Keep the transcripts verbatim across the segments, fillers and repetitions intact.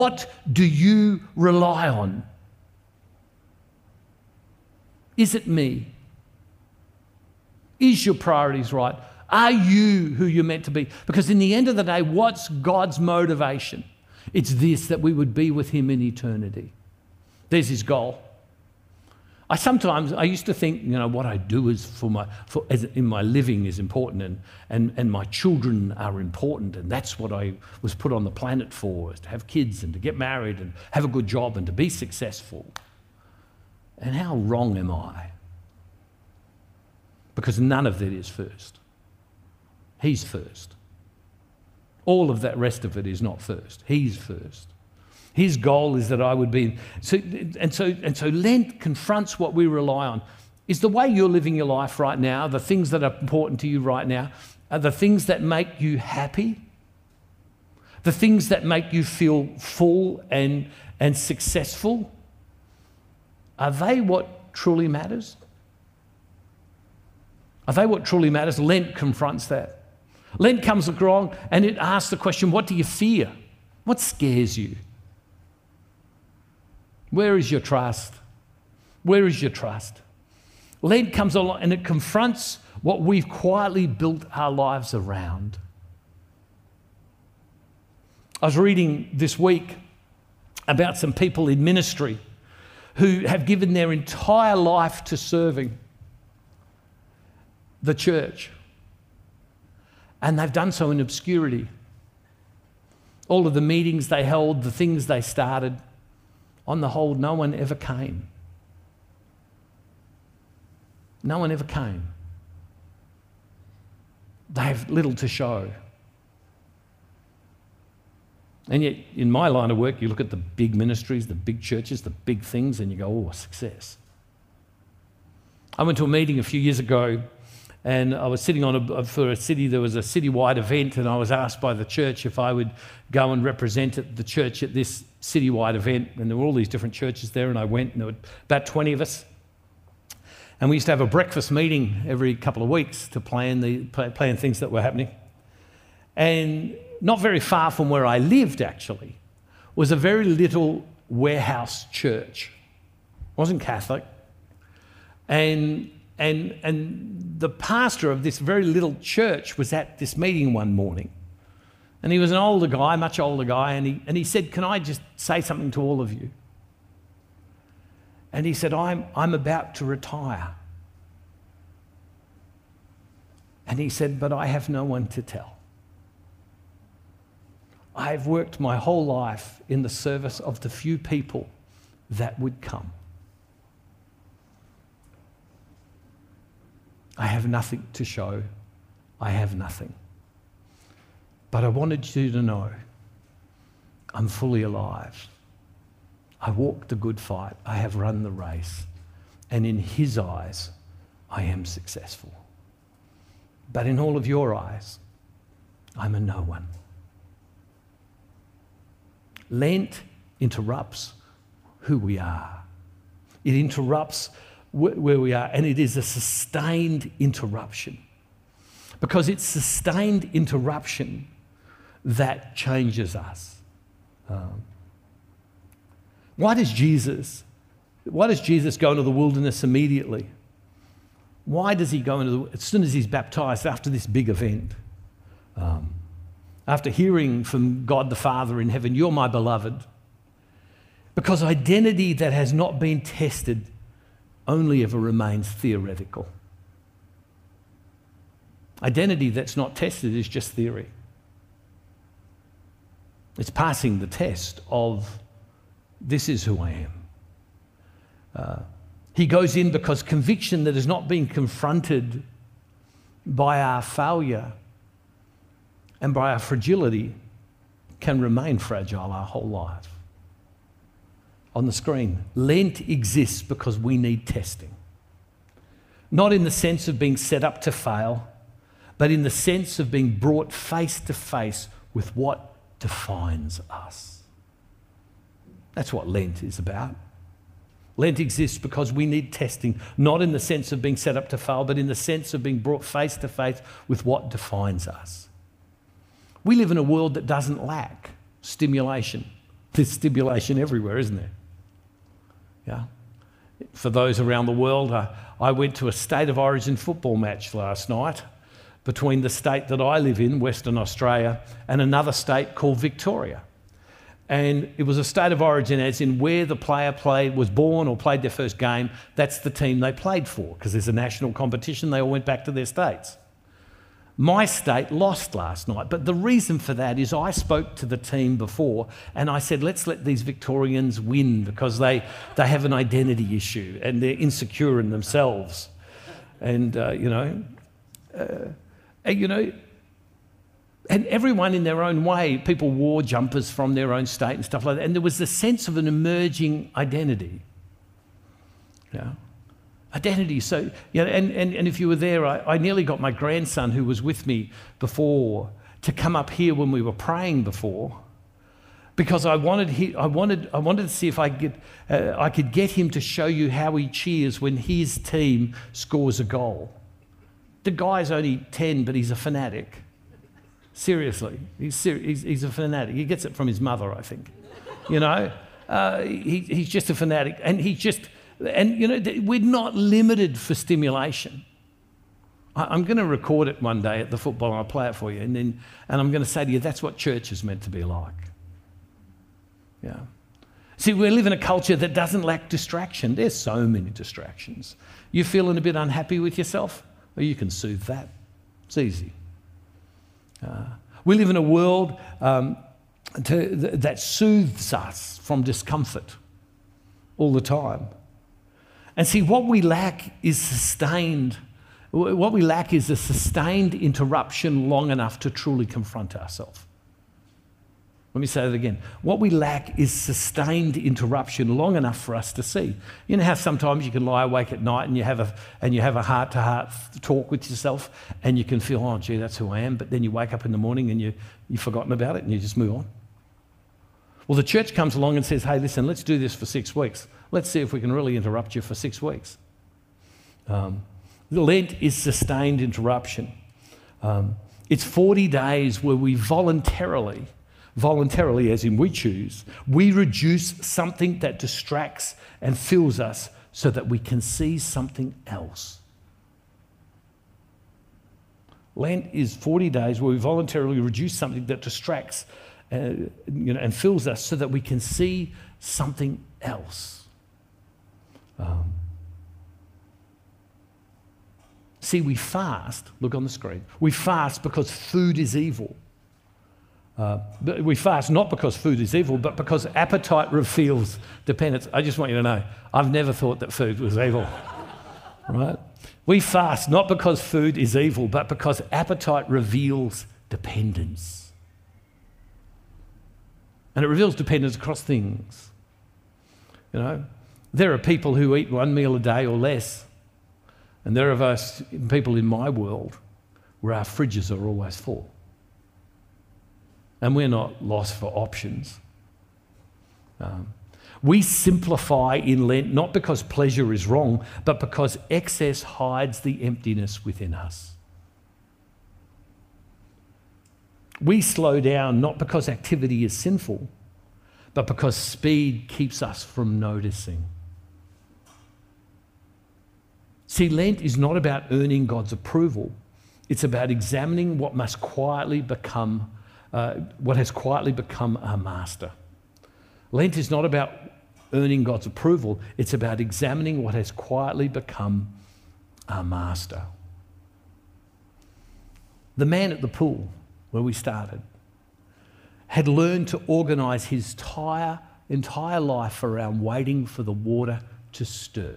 What do you rely on? Is it me? Is your priorities right? Are you who you're meant to be? Because in the end of the day, what's God's motivation? It's this, that we would be with him in eternity. There's his goal. I sometimes, I used to think, you know, what I do is for my, for, as in my living is important, and, and, and my children are important, and that's what I was put on the planet for, is to have kids and to get married and have a good job and to be successful. And how wrong am I? Because none of that is first. He's first. All of that rest of it is not first. He's first. His goal is that I would be. So, and so, and so Lent confronts what we rely on. Is the way you're living your life right now, the things that are important to you right now, are the things that make you happy? The things that make you feel full and, and successful? Are they what truly matters? Are they what truly matters? Lent confronts that. Lent comes along and it asks the question, what do you fear? What scares you? Where is your trust? Where is your trust? Lent comes along and it confronts what we've quietly built our lives around. I was reading this week about some people in ministry who have given their entire life to serving the church. And they've done so in obscurity. All of the meetings they held, the things they started, on the whole, no one ever came. No one ever came. They have little to show. And yet, in my line of work, you look at the big ministries, the big churches, the big things, and you go, oh, success. I went to a meeting a few years ago, and I was sitting on a, for a city, there was a citywide event, and I was asked by the church if I would go and represent the church at this citywide event, and there were all these different churches there, and I went, and there were about twenty of us. And we used to have a breakfast meeting every couple of weeks to plan the plan things that were happening. And not very far from where I lived, actually, was a very little warehouse church. It wasn't Catholic. And, and, and the pastor of this very little church was at this meeting one morning. And he was an older guy, much older guy, and he, and he said, can I just say something to all of you? And he said, I'm, I'm about to retire. And he said, but I have no one to tell. I've worked my whole life in the service of the few people that would come. I have nothing to show. I have nothing. But I wanted you to know I'm fully alive. I walked the good fight. I have run the race. And in his eyes, I am successful. But in all of your eyes, I'm a no one. Lent interrupts who we are. It interrupts wh- where we are, and it is a sustained interruption. Because it's sustained interruption that changes us. Um, why does Jesus, why does Jesus go into the wilderness immediately? Why does he go into the, as soon as he's baptized after this big event? Um, after hearing from God the Father in heaven, you're my beloved. Because identity that has not been tested only ever remains theoretical. Identity that's not tested is just theory. It's passing the test of this is who I am. Uh, he goes in because conviction that has not been confronted by our failure and by our fragility can remain fragile our whole life. On the screen, Lent exists because we need testing. Not in the sense of being set up to fail, but in the sense of being brought face to face with what defines us. That's what Lent is about. Lent exists because we need testing, not in the sense of being set up to fail, but in the sense of being brought face to face with what defines us. We live in a world that doesn't lack stimulation, There's stimulation everywhere, isn't there? Yeah. For those around the world, uh, I went to a State of Origin football match last night between the state that I live in, Western Australia, and another state called Victoria. And it was a State of Origin as in where the player played, was born or played their first game, that's the team they played for, because there's a national competition, they all went back to their states. My state lost last night, but the reason for that is I spoke to the team before and I said, let's let these Victorians win because they, they have an identity issue and they're insecure in themselves. And, uh, you know, uh, you know, and everyone in their own way, people wore jumpers from their own state and stuff like that. And there was the sense of an emerging identity. Yeah. Identity, so, you know, and, and, and if you were there, I, I nearly got my grandson who was with me before to come up here when we were praying before because I wanted, he, I wanted, I wanted to see if I could, uh, I could get him to show you how he cheers when his team scores a goal. The guy's only ten, but he's a fanatic. Seriously, he's, ser- he's, he's a fanatic. He gets it from his mother, I think. You know, uh, he, he's just a fanatic and he just... And, you know, we're not limited for stimulation. I'm going to record it one day at the football and I'll play it for you. And then, and I'm going to say to you, that's what church is meant to be like. Yeah. See, we live in a culture that doesn't lack distraction. There's so many distractions. You're feeling a bit unhappy with yourself? Well, you can soothe that. It's easy. Uh, we live in a world um, to, that soothes us from discomfort all the time. And see, what we lack is sustained, what we lack is a sustained interruption long enough to truly confront ourselves. Let me say that again. What we lack is sustained interruption long enough for us to see. You know how sometimes you can lie awake at night and you have a and you have a heart-to-heart talk with yourself and you can feel, oh, gee, that's who I am, but then you wake up in the morning and you, you've forgotten about it and you just move on. Well, the church comes along and says, hey, listen, let's do this for six weeks. Let's see if we can really interrupt you for six weeks. Um, Lent is sustained interruption. Um, it's forty days where we voluntarily, voluntarily as in we choose, we reduce something that distracts and fills us so that we can see something else. Lent is forty days where we voluntarily reduce something that distracts uh, you know, and fills us so that we can see something else. Um, see, we fast, look on the screen, we fast because food is evil. Uh, but we fast not because food is evil, but because appetite reveals dependence. I just want you to know, I've never thought that food was evil, right? We fast not because food is evil, but because appetite reveals dependence. And it reveals dependence across things, you know. There are people who eat one meal a day or less, and there are us people in my world where our fridges are always full. And we're not lost for options. Um, we simplify in Lent not because pleasure is wrong, but because excess hides the emptiness within us. We slow down not because activity is sinful, but because speed keeps us from noticing. See, Lent is not about earning God's approval. It's about examining what must quietly become, uh, what has quietly become our master. Lent is not about earning God's approval. It's about examining what has quietly become our master. The man at the pool, where we started, had learned to organise his entire, entire life around waiting for the water to stir.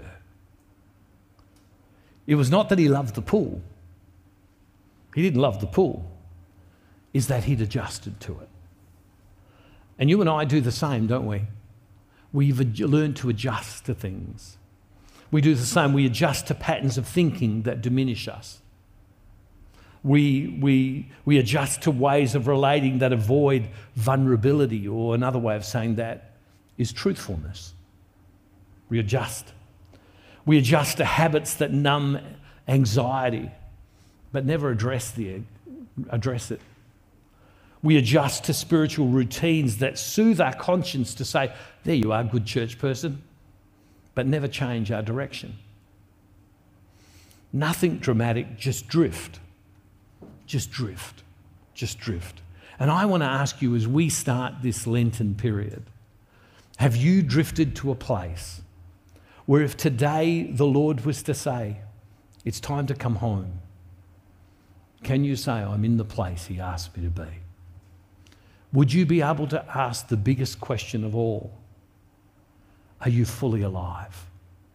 It was not that he loved the pool. He didn't love the pool. It's that he'd adjusted to it. And you and I do the same, don't we? We've learned to adjust to things. We do the same. We adjust to patterns of thinking that diminish us. We, we, we adjust to ways of relating that avoid vulnerability, or another way of saying that is truthfulness. We adjust. We adjust to habits that numb anxiety, but never address, the, address it. We adjust to spiritual routines that soothe our conscience to say, there you are, good church person, but never change our direction. Nothing dramatic, just drift. Just drift. Just drift. And I want to ask you as we start this Lenten period, have you drifted to a place where if today the Lord was to say, it's time to come home, can you say, I'm in the place He asked me to be? Would you be able to ask the biggest question of all? Are you fully alive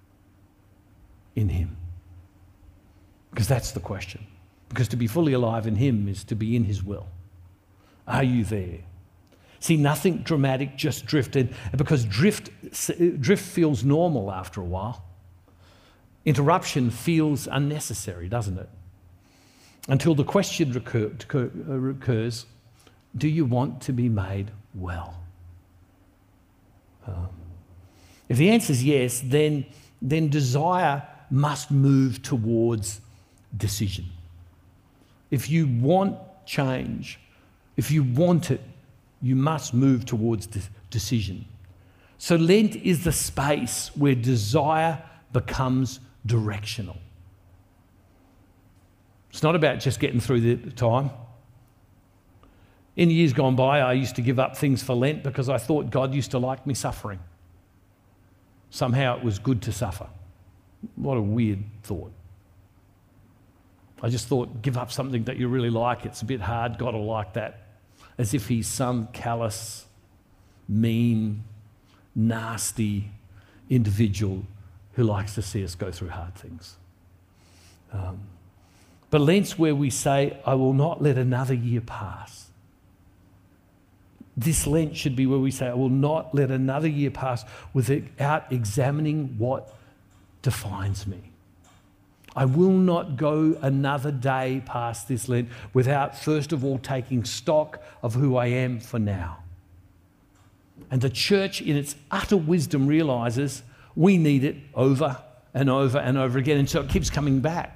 in Him? Because that's the question. Because to be fully alive in Him is to be in His will. Are you there? See, nothing dramatic, just drifted. Because drift, drift feels normal after a while. Interruption feels unnecessary, doesn't it? Until the question recur, recurs, do you want to be made well? Um, if the answer is yes, then, then desire must move towards decision. If you want change, if you want it, you must move towards de- decision. So Lent is the space where desire becomes directional. It's not about just getting through the time. In years gone by, I used to give up things for Lent because I thought God used to like me suffering. Somehow it was good to suffer. What a weird thought. I just thought, give up something that you really like. It's a bit hard. God will like that. As if He's some callous, mean, nasty individual who likes to see us go through hard things. Um, but Lent's where we say, I will not let another year pass. This Lent should be where we say, I will not let another year pass without examining what defines me. I will not go another day past this Lent without first of all taking stock of who I am for now. And the church in its utter wisdom realises we need it over and over and over again, and so it keeps coming back.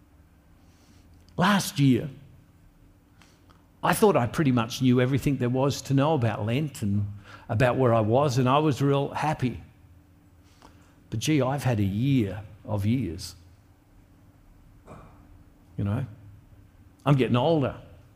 Last year, I thought I pretty much knew everything there was to know about Lent and about where I was, and I was real happy. But gee, I've had a year of years. You know, I'm getting older.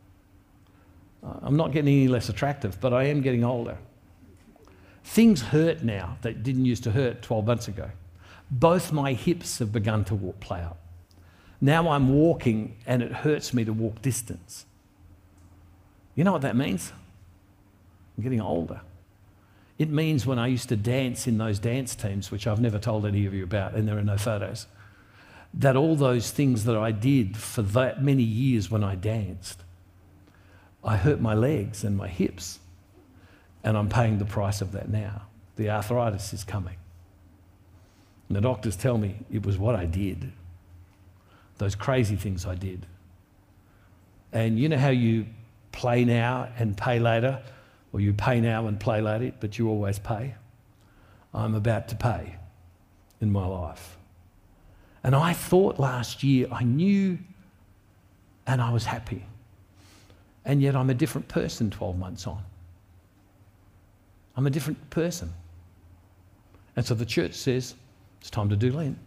I'm not getting any less attractive, but I am getting older. Things hurt now that didn't used to hurt twelve months ago. Both my hips have begun to walk, play out. Now I'm walking and it hurts me to walk distance. You know what that means? I'm getting older. It means when I used to dance in those dance teams, which I've never told any of you about, and there are no photos, that all those things that I did for that many years when I danced, I hurt my legs and my hips, and I'm paying the price of that now. The arthritis is coming. And the doctors tell me it was what I did, those crazy things I did. And you know how you play now and pay later, or you pay now and play later, but you always pay? I'm about to pay in my life. And I thought last year I knew and I was happy. And yet I'm a different person twelve months on. I'm a different person. And so the church says, it's time to do Lent.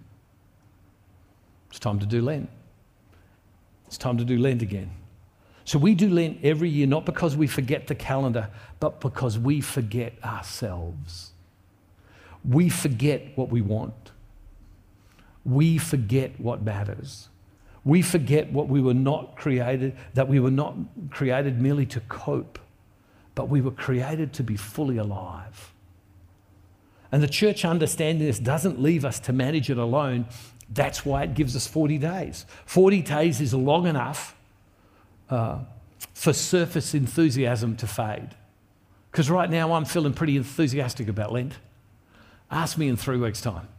It's time to do Lent. It's time to do Lent again. So we do Lent every year, not because we forget the calendar, but because we forget ourselves. We forget what we want. We forget what matters. We forget what we were not created, that we were not created merely to cope, but we were created to be fully alive. And the church understanding this doesn't leave us to manage it alone. That's why it gives us forty days. forty days is long enough uh, for surface enthusiasm to fade. Because right now I'm feeling pretty enthusiastic about Lent. Ask me in three weeks' time.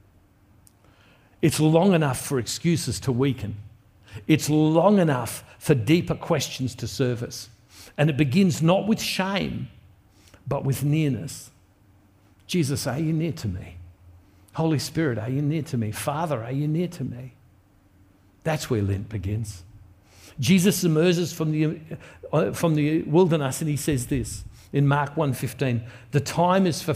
It's long enough for excuses to weaken. It's long enough for deeper questions to surface. And it begins not with shame, but with nearness. Jesus, are you near to me? Holy Spirit, are you near to me? Father, are you near to me? That's where Lent begins. Jesus emerges from the, uh, from the wilderness and he says this in Mark one fifteen, the time is